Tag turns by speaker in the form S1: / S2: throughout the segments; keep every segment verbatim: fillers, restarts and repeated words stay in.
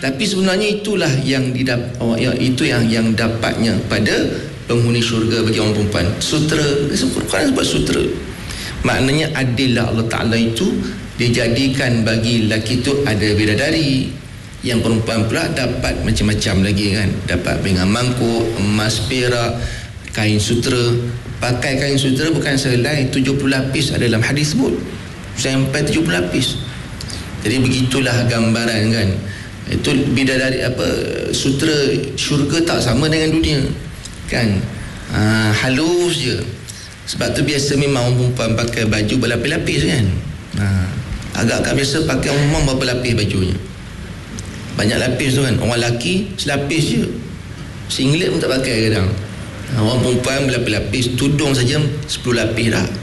S1: Tapi sebenarnya itulah yang didap, oh, ya, itu yang yang dapatnya pada penghuni syurga bagi orang perempuan. Sutera, Quran sebut sutera. Maknanya adillah Allah Ta'ala itu dijadikan bagi lelaki itu ada bidadari, yang perempuan pula dapat macam-macam lagi kan, dapat pinggan mangkuk, emas, perak, kain sutera. Pakai kain sutera bukan selai tujuh puluh lapis ada dalam hadis sebut, sampai tujuh puluh lapis. Jadi begitulah gambaran kan. Itu bidadari apa, sutera syurga tak sama dengan dunia kan. Ha, halus je. Sebab tu biasa memang orang perempuan pakai baju berlapis-lapis kan. Ha, agak-agak biasa pakai umum berapa lapis bajunya. Banyak lapis tu kan. Orang lelaki selapis je. Singlet pun tak pakai kadang. Orang perempuan berlapis-lapis. Tudung saja sepuluh lapis dah.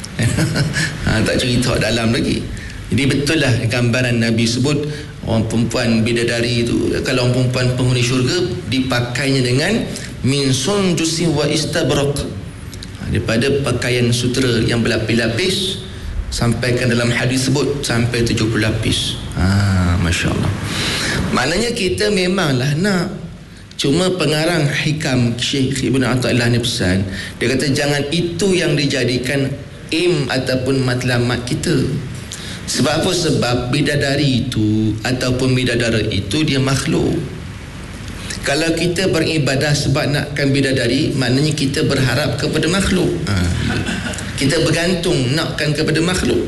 S1: Ha, tak cerita dalam lagi. Jadi betul lah gambaran Nabi sebut orang perempuan bidadari itu, kalau orang perempuan penghuni syurga dipakainya dengan min sundusi wa istabraq, daripada pakaian sutera yang berlapis-lapis, sampaikan dalam hadis sebut sampai tujuh puluh lapis. Ha, Masya Allah. Maknanya kita memanglah nak, cuma pengarang hikam Syekh Ibn Athaillah ni pesan, dia kata jangan itu yang dijadikan aim ataupun matlamat kita. Sebab apa? Sebab bidadari itu ataupun bidadara itu dia makhluk. Kalau kita beribadah sebab nakkan bidadari, maknanya kita berharap kepada makhluk. Ha. Kita bergantung nakkan kepada makhluk.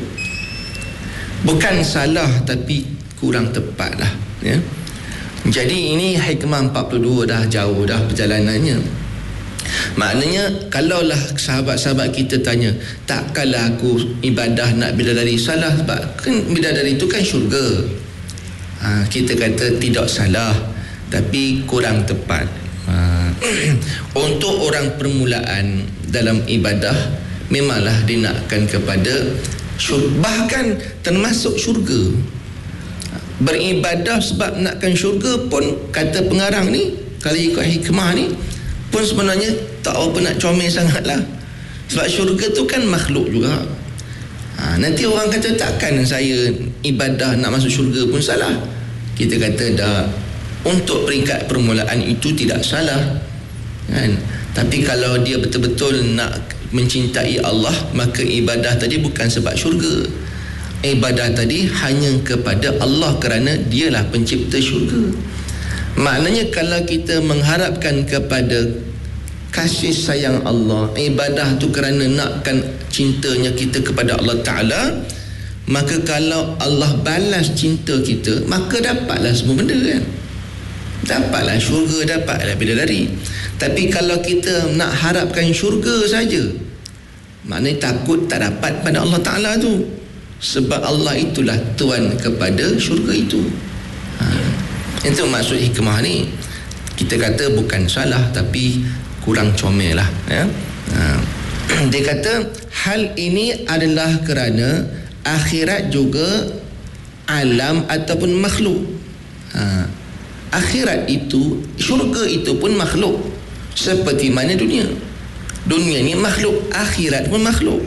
S1: Bukan salah, tapi kurang tepat lah ya. Jadi ini hikmah empat puluh dua dah jauh dah perjalanannya. Maknanya kalaulah sahabat-sahabat kita tanya, takkanlah aku ibadah nak bidadari, salah sebab kan bidadari itu kan syurga. Ha, kita kata tidak salah, tapi kurang tepat. Ha, untuk orang permulaan dalam ibadah memanglah dinakkan kepada syurga, bahkan termasuk syurga. Beribadah sebab nakkan syurga pun kata pengarang ni, kalau ikut hikmah ni pun sebenarnya tak apa nak comel sangat lah. Sebab syurga tu kan makhluk juga. Ha, nanti orang kata takkan saya ibadah nak masuk syurga pun salah. Kita kata dah, untuk peringkat permulaan itu tidak salah kan? Tapi kalau dia betul-betul nak mencintai Allah, maka ibadah tadi bukan sebab syurga. Ibadah tadi hanya kepada Allah kerana dialah pencipta syurga. Maknanya kalau kita mengharapkan kepada kasih sayang Allah, ibadah tu kerana nakkan cintanya kita kepada Allah Ta'ala, maka kalau Allah balas cinta kita, maka dapatlah semua benda kan. Dapatlah syurga, dapatlah bidadari. Tapi kalau kita nak harapkan syurga saja, maknanya takut tak dapat pada Allah Ta'ala tu. Sebab Allah itulah Tuan kepada syurga itu. Ha. Itu maksud hikmah ni. Kita kata bukan salah, tapi kurang comel lah ya. Ha. Dia kata hal ini adalah kerana akhirat juga alam ataupun makhluk. Ha. Akhirat itu, syurga itu pun makhluk, seperti mana dunia. Dunia ni makhluk, akhirat pun makhluk.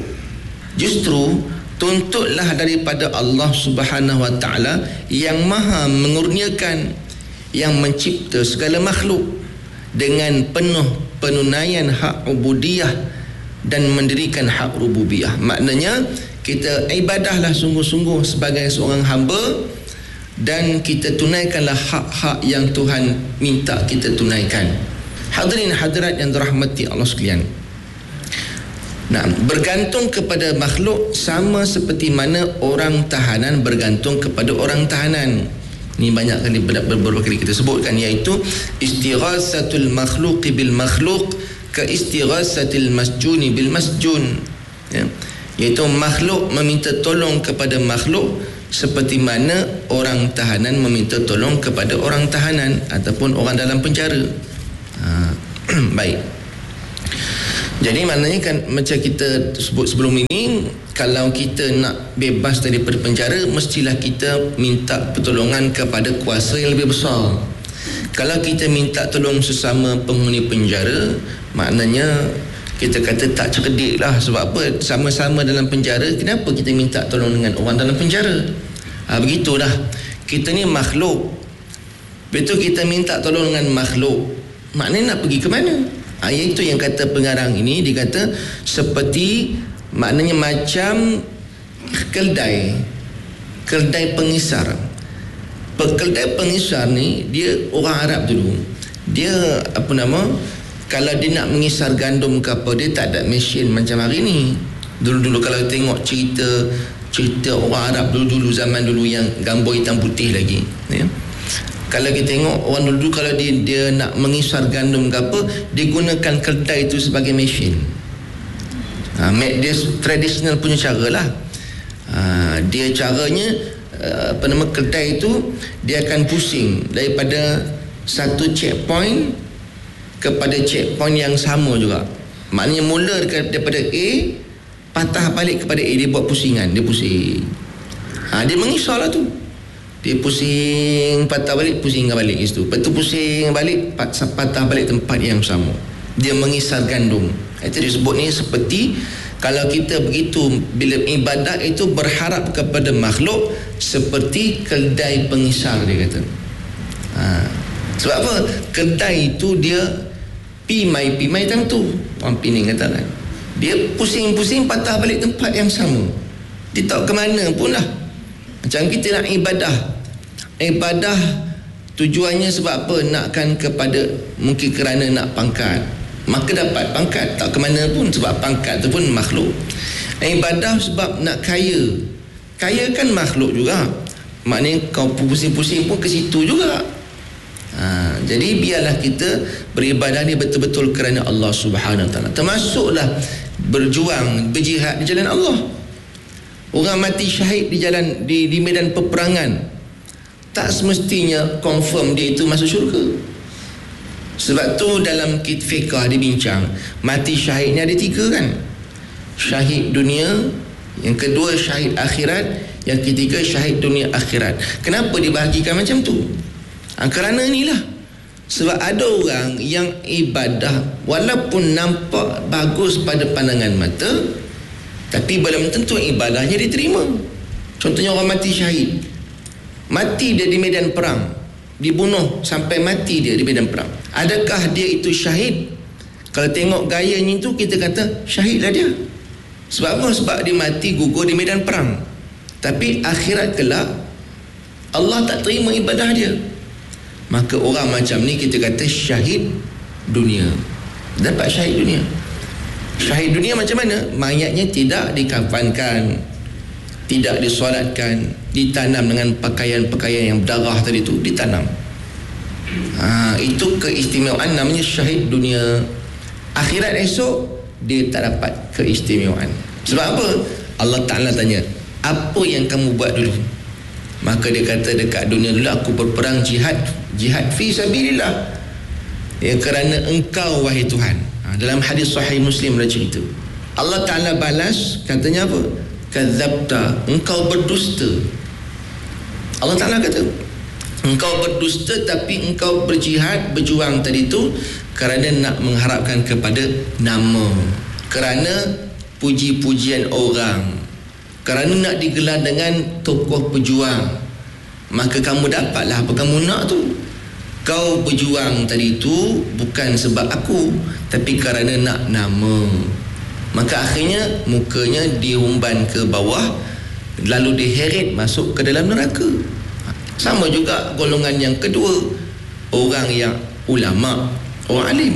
S1: Justru tuntutlah daripada Allah Subhanahu Wa Ta'ala yang maha mengurniakan, yang mencipta segala makhluk, dengan penuh penunaian hak ubudiyah dan mendirikan hak rububiyah. Maknanya kita ibadahlah sungguh-sungguh sebagai seorang hamba, dan kita tunaikanlah hak-hak yang Tuhan minta kita tunaikan. Hadirin hadirat yang dirahmati Allah sekalian, nah, bergantung kepada makhluk sama seperti mana orang tahanan bergantung kepada orang tahanan. Ini banyak kali, beberapa kali kita sebutkan, iaitu istighasatul makhluqi bil makhluq ka istighasatil masjuni bil masjun ya. Iaitu makhluk meminta tolong kepada makhluk seperti mana orang tahanan meminta tolong kepada orang tahanan ataupun orang dalam penjara. Ha, baik. Jadi maknanya kan macam kita sebut sebelum ini, kalau kita nak bebas daripada penjara, mestilah kita minta pertolongan kepada kuasa yang lebih besar. Kalau kita minta tolong sesama penghuni penjara, maknanya kita kata tak cerdik lah. Sebab apa? Sama-sama dalam penjara, kenapa kita minta tolong dengan orang dalam penjara? Ha, begitulah. Kita ni makhluk, Betul kita minta tolong dengan makhluk, maknanya nak pergi ke mana? Ha, itu yang kata pengarang ini, dia kata seperti, maknanya macam keldai, keldai pengisar. Keldai pengisar ni dia orang Arab dulu. Dia apa nama, kalau dia nak mengisar gandum ke apa, dia tak ada mesin macam hari ni. Dulu-dulu kalau tengok cerita cerita orang Arab dulu-dulu, zaman dulu yang gambar hitam putih lagi, ya. Kalau kita tengok orang dulu, kalau dia dia nak mengisar gandum ke apa, dia gunakan keldai itu sebagai mesin. Ha, dia tradisional punya cara lah. Ha, dia caranya uh, apa nama, keldai itu dia akan pusing daripada satu checkpoint kepada checkpoint yang sama juga. Maknanya mula daripada A, patah balik kepada A, dia buat pusingan, dia pusing. Ha, dia mengisarlah tu. Dia pusing, patah balik, pusing balik ke situ. Lepas tu pusing balik, patah balik tempat yang sama. Dia mengisar gandum. Itu disebut ni seperti, kalau kita begitu, bila ibadah itu berharap kepada makhluk, seperti keldai pengisar, dia kata. Ha. Sebab apa? Keldai itu dia pimai-pimai tang tu. Orang Pening kata kan. Dia pusing-pusing, patah balik tempat yang sama. Dia tak ke mana pun lah. Macam kita nak ibadah, ibadah tujuannya sebab apa? Nakkan kepada, mungkin kerana nak pangkat, maka dapat pangkat, tak ke mana pun sebab pangkat tu pun makhluk. Ibadah sebab nak kaya, kaya kan makhluk juga, maknanya kau pusing-pusing pun ke situ juga. Ha, jadi biarlah kita beribadah ni betul-betul kerana Allah Subhanahu Wa Taala. Termasuklah berjuang, berjihad di jalan Allah. Orang mati syahid di jalan di, di medan peperangan, tak semestinya confirm dia itu masuk syurga. Sebab tu dalam fiqh dibincang, mati syahid ni ada tiga kan. Syahid dunia, yang kedua syahid akhirat, yang ketiga syahid dunia akhirat. Kenapa dibahagikan macam tu? Ha, kerana inilah, sebab ada orang yang ibadah walaupun nampak bagus pada pandangan mata, tapi belum tentu ibadahnya diterima. Contohnya orang mati syahid, mati dia di medan perang, dibunuh sampai mati dia di medan perang. Adakah dia itu syahid? Kalau tengok gayanya itu, kita kata syahidlah dia. Sebab apa? Sebab dia mati gugur di medan perang. Tapi akhirat kelak Allah tak terima ibadah dia. Maka orang macam ni kita kata syahid dunia, dapat syahid dunia. Syahid dunia macam mana? Mayatnya tidak dikafankan, tidak disolatkan, ditanam dengan pakaian-pakaian yang berdarah tadi tu, ditanam. Ha, itu keistimewaan, namanya syahid dunia. Akhirat esok dia tak dapat keistimewaan. Sebab apa? Allah Ta'ala tanya, apa yang kamu buat dulu? Maka dia kata, dekat dunia dulu aku berperang jihad, jihad fi sabilillah, ya, kerana engkau wahai Tuhan. Dalam hadis sahih Muslim ada cerita, Allah Ta'ala balas, katanya apa? Kadzabta, engkau berdusta. Allah Ta'ala kata, engkau berdusta, tapi engkau berjihad, berjuang tadi tu kerana nak mengharapkan kepada nama, kerana puji-pujian orang, kerana nak digelar dengan tokoh pejuang. Maka kamu dapatlah apa kamu nak tu. Kau berjuang tadi tu bukan sebab aku, tapi kerana nak nama. Maka akhirnya mukanya diumban ke bawah, lalu diheret masuk ke dalam neraka. Sama juga golongan yang kedua, orang yang ulama, orang alim.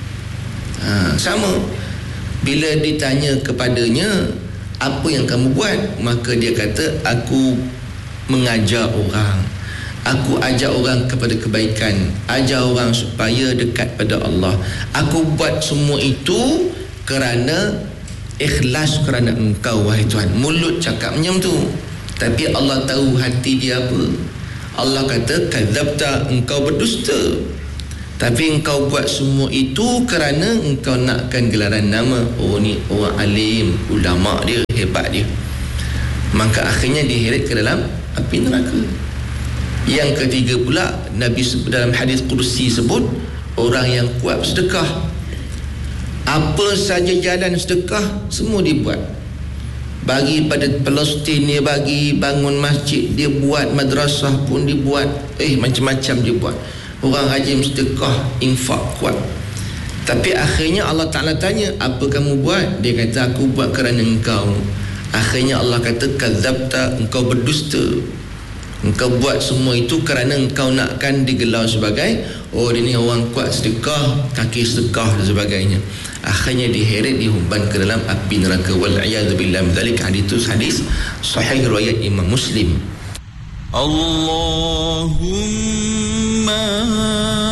S1: Ha, sama. Bila ditanya kepadanya, apa yang kamu buat? Maka dia kata, aku mengajar orang, aku ajak orang kepada kebaikan, ajar orang supaya dekat pada Allah. Aku buat semua itu kerana ikhlas, kerana engkau wahai Tuhan. Mulut cakap macam tu, tapi Allah tahu hati dia apa. Allah kata, kadzabta, engkau berdusta, tapi engkau buat semua itu kerana engkau nakkan gelaran nama. Oh, ni orang alim, ulama dia, hebat dia. Maka akhirnya diheret ke dalam api neraka. Yang ketiga pula, Nabi dalam hadis Qudsi sebut, orang yang kuat sedekah, apa saja jalan sedekah semua dibuat. bagi pada Palestin, dia bagi bangun masjid, dia buat madrasah pun dibuat, eh macam-macam dia buat. Orang rajin sedekah, infak kuat. Tapi akhirnya Allah Ta'ala tanya, apa kamu buat? Dia kata, aku buat kerana engkau. Akhirnya Allah kata, kadzabta, engkau berdusta. Engkau buat semua itu kerana engkau nakkan digelar sebagai, oh dia ni orang kuat sedekah, kaki sedekah dan sebagainya. Akhirnya diheret, dihumban ke dalam api neraka. Wal'iyadzubillah min dzalik. Hadis itu hadis sahih riwayat Imam Muslim.
S2: Allahumma